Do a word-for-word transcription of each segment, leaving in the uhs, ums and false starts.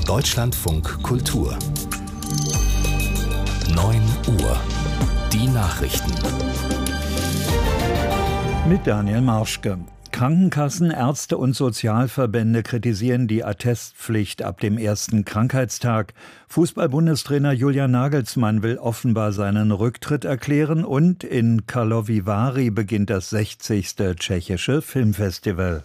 Deutschlandfunk Kultur. neun Uhr. Die Nachrichten. Mit Daniel Marschke. Krankenkassen, Ärzte und Sozialverbände kritisieren die Attestpflicht ab dem ersten Krankheitstag. Fußball-Bundestrainer Julian Nagelsmann will offenbar seinen Rücktritt erklären und in Karlovy Vary beginnt das sechzigste tschechische Filmfestival.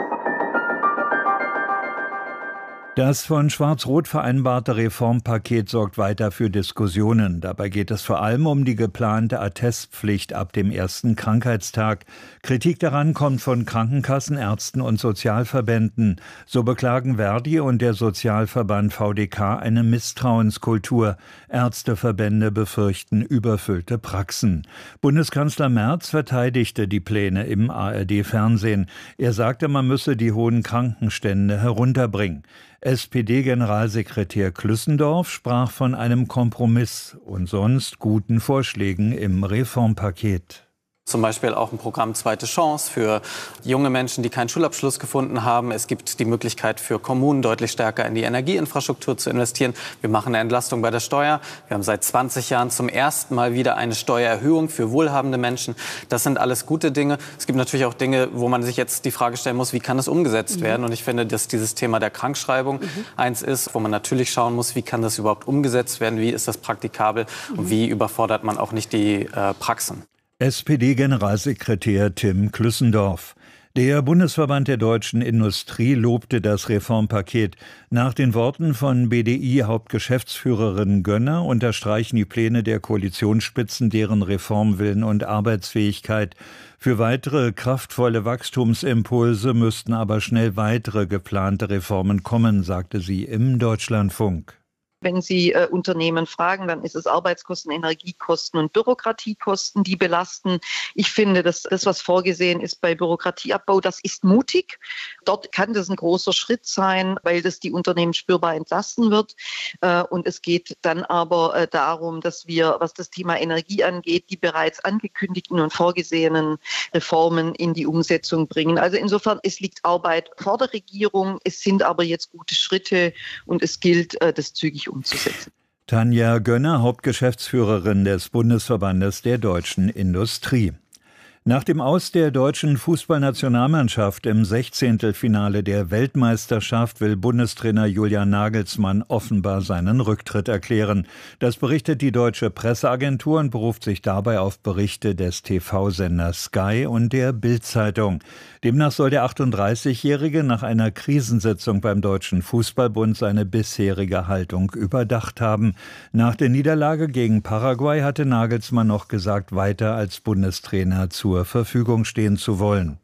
Das von Schwarz-Rot vereinbarte Reformpaket sorgt weiter für Diskussionen. Dabei geht es vor allem um die geplante Attestpflicht ab dem ersten Krankheitstag. Kritik daran kommt von Krankenkassen, Ärzten und Sozialverbänden. So beklagen Verdi und der Sozialverband V D K eine Misstrauenskultur. Ärzteverbände befürchten überfüllte Praxen. Bundeskanzler Merz verteidigte die Pläne im A R D-Fernsehen. Er sagte, man müsse die hohen Krankenstände herunterbringen. S P D-Generalsekretär Klüssendorf sprach von einem Kompromiss und sonst guten Vorschlägen im Reformpaket. Zum Beispiel auch ein Programm Zweite Chance für junge Menschen, die keinen Schulabschluss gefunden haben. Es gibt die Möglichkeit für Kommunen, deutlich stärker in die Energieinfrastruktur zu investieren. Wir machen eine Entlastung bei der Steuer. Wir haben seit zwanzig Jahren zum ersten Mal wieder eine Steuererhöhung für wohlhabende Menschen. Das sind alles gute Dinge. Es gibt natürlich auch Dinge, wo man sich jetzt die Frage stellen muss, wie kann das umgesetzt mhm. werden? Und ich finde, dass dieses Thema der Krankschreibung mhm. eins ist, wo man natürlich schauen muss, wie kann das überhaupt umgesetzt werden? Wie ist das praktikabel? Mhm. Und wie überfordert man auch nicht die äh, Praxen? S P D-Generalsekretär Tim Klüssendorf. Der Bundesverband der deutschen Industrie lobte das Reformpaket. Nach den Worten von B D I-Hauptgeschäftsführerin Gönner unterstreichen die Pläne der Koalitionsspitzen deren Reformwillen und Arbeitsfähigkeit. Für weitere kraftvolle Wachstumsimpulse müssten aber schnell weitere geplante Reformen kommen, sagte sie im Deutschlandfunk. Wenn Sie äh, Unternehmen fragen, dann ist es Arbeitskosten, Energiekosten und Bürokratiekosten, die belasten. Ich finde, dass das, was vorgesehen ist bei Bürokratieabbau, das ist mutig. Dort kann das ein großer Schritt sein, weil das die Unternehmen spürbar entlasten wird. Äh, und es geht dann aber äh, darum, dass wir, was das Thema Energie angeht, die bereits angekündigten und vorgesehenen Reformen in die Umsetzung bringen. Also insofern, es liegt Arbeit vor der Regierung. Es sind aber jetzt gute Schritte und es gilt, äh, das zügig umzusetzen. Tanja Gönner, Hauptgeschäftsführerin des Bundesverbandes der deutschen Industrie. Nach dem Aus der deutschen Fußballnationalmannschaft im Sechzehntelfinale der Weltmeisterschaft will Bundestrainer Julian Nagelsmann offenbar seinen Rücktritt erklären. Das berichtet die deutsche Presseagentur und beruft sich dabei auf Berichte des T V-Senders Sky und der Bild-Zeitung. Demnach soll der achtunddreißigjährige nach einer Krisensitzung beim Deutschen Fußballbund seine bisherige Haltung überdacht haben. Nach der Niederlage gegen Paraguay hatte Nagelsmann noch gesagt, weiter als Bundestrainer zu zur Verfügung stehen zu wollen.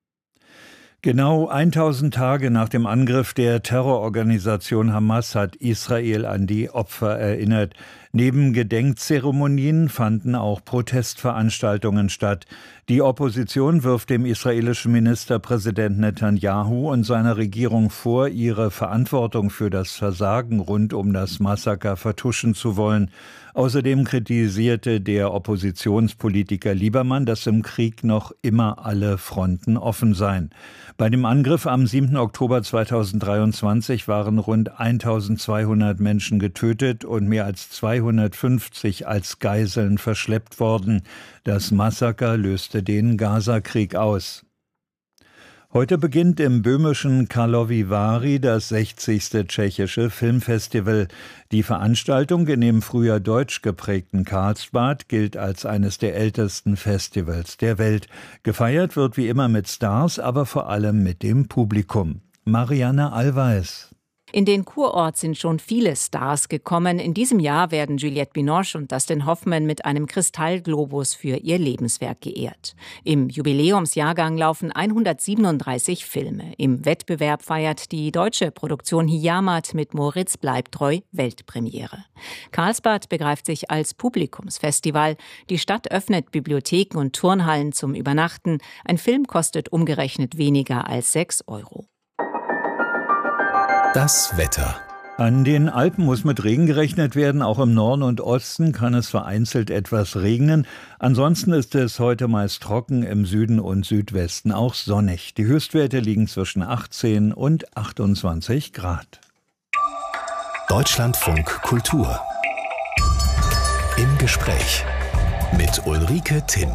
Genau tausend Tage nach dem Angriff der Terrororganisation Hamas hat Israel an die Opfer erinnert. Neben Gedenkzeremonien fanden auch Protestveranstaltungen statt. Die Opposition wirft dem israelischen Ministerpräsident Netanyahu und seiner Regierung vor, ihre Verantwortung für das Versagen rund um das Massaker vertuschen zu wollen. Außerdem kritisierte der Oppositionspolitiker Liebermann, dass im Krieg noch immer alle Fronten offen seien. Bei dem Angriff am siebten Oktober zweitausenddreiundzwanzig waren rund eintausendzweihundert Menschen getötet und mehr als zweihundertfünfzig als Geiseln verschleppt worden. Das Massaker löste den Gaza-Krieg aus. Heute beginnt im böhmischen Karlovy Vary das sechzigste tschechische Filmfestival. Die Veranstaltung in dem früher deutsch geprägten Karlsbad gilt als eines der ältesten Festivals der Welt. Gefeiert wird wie immer mit Stars, aber vor allem mit dem Publikum. Marianne Allweis. In den Kurort sind schon viele Stars gekommen. In diesem Jahr werden Juliette Binoche und Dustin Hoffman mit einem Kristallglobus für ihr Lebenswerk geehrt. Im Jubiläumsjahrgang laufen hundertsiebenunddreißig Filme. Im Wettbewerb feiert die deutsche Produktion Hijamat mit Moritz Bleibtreu Weltpremiere. Karlsbad begreift sich als Publikumsfestival. Die Stadt öffnet Bibliotheken und Turnhallen zum Übernachten. Ein Film kostet umgerechnet weniger als sechs Euro. Das Wetter. An den Alpen muss mit Regen gerechnet werden. Auch im Norden und Osten kann es vereinzelt etwas regnen. Ansonsten ist es heute meist trocken, im Süden und Südwesten auch sonnig. Die Höchstwerte liegen zwischen achtzehn und achtundzwanzig Grad. Deutschlandfunk Kultur. Im Gespräch mit Ulrike Timm.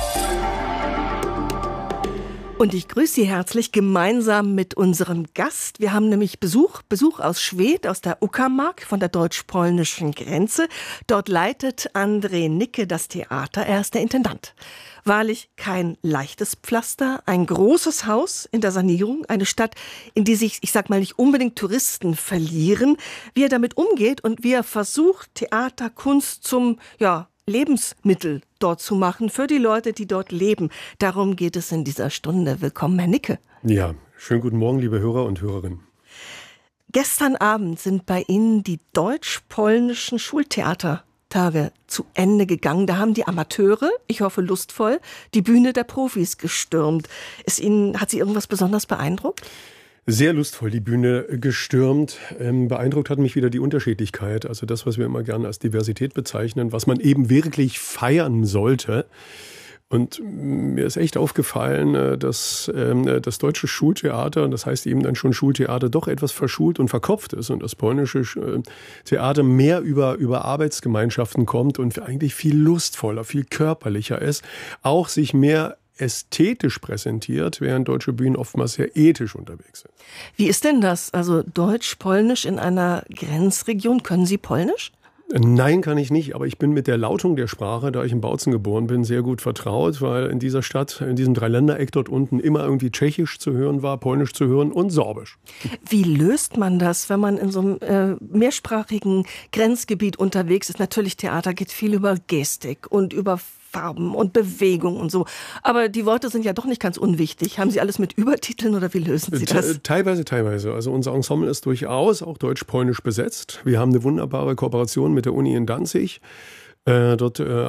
Und ich grüße Sie herzlich gemeinsam mit unserem Gast. Wir haben nämlich Besuch, Besuch aus Schwedt, aus der Uckermark von der deutsch-polnischen Grenze. Dort leitet Andrzej Nicke das Theater. Er ist der Intendant. Wahrlich kein leichtes Pflaster, ein großes Haus in der Sanierung, eine Stadt, in die sich, ich sag mal, nicht unbedingt Touristen verlieren. Wie er damit umgeht und wie er versucht, Theater, Kunst zum, ja, Lebensmittel dort zu machen für die Leute, die dort leben. Darum geht es in dieser Stunde. Willkommen, Herr Nicke. Ja, schönen guten Morgen, liebe Hörer und Hörerinnen. Gestern Abend sind bei Ihnen die deutsch-polnischen Schultheatertage zu Ende gegangen. Da haben die Amateure, ich hoffe lustvoll, die Bühne der Profis gestürmt. Ist Ihnen, hat Sie irgendwas besonders beeindruckt? Sehr lustvoll die Bühne gestürmt. Ähm, beeindruckt hat mich wieder die Unterschiedlichkeit. Also das, was wir immer gerne als Diversität bezeichnen, was man eben wirklich feiern sollte. Und mir ist echt aufgefallen, dass ähm, das deutsche Schultheater, und das heißt eben dann schon Schultheater, doch etwas verschult und verkopft ist. Und das polnische äh, Theater mehr über, über Arbeitsgemeinschaften kommt und eigentlich viel lustvoller, viel körperlicher ist. Auch sich mehr ästhetisch präsentiert, während deutsche Bühnen oftmals sehr ethisch unterwegs sind. Wie ist denn das? Also Deutsch-Polnisch in einer Grenzregion. Können Sie Polnisch? Nein, kann ich nicht, aber ich bin mit der Lautung der Sprache, da ich in Bautzen geboren bin, sehr gut vertraut, weil in dieser Stadt, in diesem Dreiländereck dort unten immer irgendwie Tschechisch zu hören war, Polnisch zu hören und Sorbisch. Wie löst man das, wenn man in so einem äh, mehrsprachigen Grenzgebiet unterwegs ist? Natürlich, Theater geht viel über Gestik und über Farben und Bewegung und so. Aber die Worte sind ja doch nicht ganz unwichtig. Haben Sie alles mit Übertiteln oder wie lösen Sie das? Teilweise, teilweise. Also unser Ensemble ist durchaus auch deutsch-polnisch besetzt. Wir haben eine wunderbare Kooperation mit der Uni in Danzig. Äh, dort äh,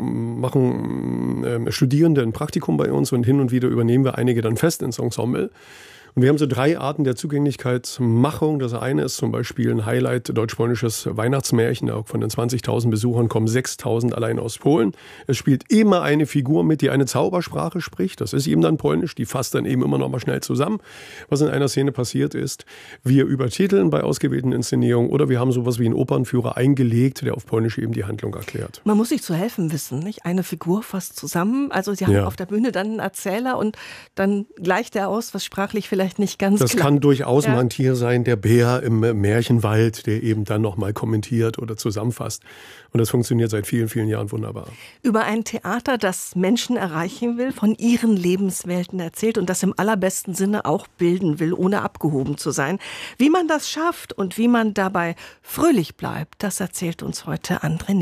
machen äh, Studierende ein Praktikum bei uns und hin und wieder übernehmen wir einige dann fest ins Ensemble. Und wir haben so drei Arten der Zugänglichkeitsmachung. Das eine ist zum Beispiel ein Highlight, deutsch-polnisches Weihnachtsmärchen. Auch von den zwanzigtausend Besuchern kommen sechstausend allein aus Polen. Es spielt immer eine Figur mit, die eine Zaubersprache spricht. Das ist eben dann polnisch. Die fasst dann eben immer noch mal schnell zusammen. Was in einer Szene passiert ist, wir übertiteln bei ausgewählten Inszenierungen oder wir haben sowas wie einen Opernführer eingelegt, der auf Polnisch eben die Handlung erklärt. Man muss sich zu helfen wissen, nicht? Eine Figur fasst zusammen. Also Sie haben ja auf der Bühne dann einen Erzähler und dann gleicht er aus, was sprachlich vielleicht nicht ganz Das klar. kann durchaus ja. mal ein Tier sein, der Bär im Märchenwald, der eben dann nochmal kommentiert oder zusammenfasst. Und das funktioniert seit vielen, vielen Jahren wunderbar. Über ein Theater, das Menschen erreichen will, von ihren Lebenswelten erzählt und das im allerbesten Sinne auch bilden will, ohne abgehoben zu sein. Wie man das schafft und wie man dabei fröhlich bleibt, das erzählt uns heute Andrzej Nicke.